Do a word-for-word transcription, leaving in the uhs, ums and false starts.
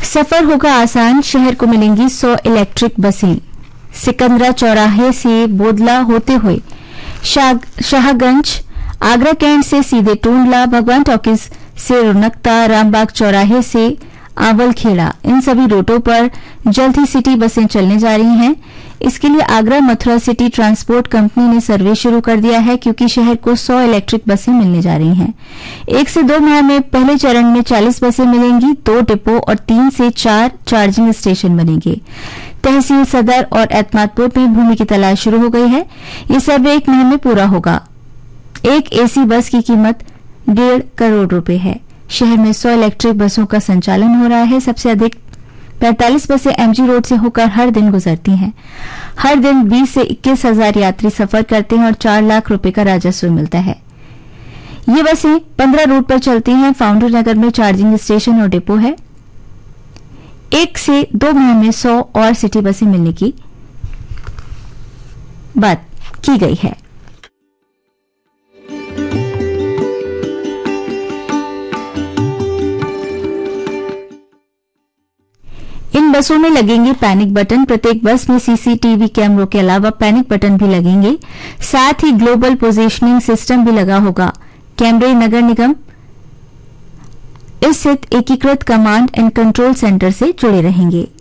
सफर होगा आसान, शहर को मिलेंगी सौ इलेक्ट्रिक बसें। सिकंदरा चौराहे से बोदला होते हुए शाह- शाहगंज, आगरा कैंट से सीधे टूंडला, भगवान टॉकीज से रुनकता, रामबाग चौराहे से आवलखेड़ा, इन सभी रूटों पर जल्द ही सिटी बसें चलने जा रही हैं। इसके लिए Agra Mathura city transport company ने सर्वे शुरू कर दिया है, क्योंकि शहर को सौ इलेक्ट्रिक बसें मिलने जा रही हैं। एक से दो माह में पहले चरण में चालीस बसें मिलेंगी, दो डिपो और तीन से चार चार्जिंग स्टेशन बनेंगे। तहसील सदर और एतमादपुर में भूमि की तलाश शुरू हो गई है। ये सर्वे एक माह में पूरा होगा। एक एसी बस की कीमत डेढ़ करोड़ रुपए है। शहर में सौ इलेक्ट्रिक बसों का संचालन हो रहा है। सबसे अधिक पैंतालीस बसें एमजी रोड से होकर हर दिन गुजरती हैं। हर दिन बीस से इक्कीस हजार यात्री सफर करते हैं और चार लाख रुपए का राजस्व मिलता है। ये बसें पंद्रह रूट पर चलती हैं। फाउंडर नगर में चार्जिंग स्टेशन और डिपो है। एक से दो माह में सौ और सिटी बसें मिलने की बात की गई है। इन बसों में लगेंगे पैनिक बटन। प्रत्येक बस में सीसीटीवी कैमरों के अलावा पैनिक बटन भी लगेंगे। साथ ही ग्लोबल पोजीशनिंग सिस्टम भी लगा होगा। कैमरे नगर निगम स्थित एकीकृत कमांड एंड कंट्रोल सेंटर से जुड़े रहेंगे।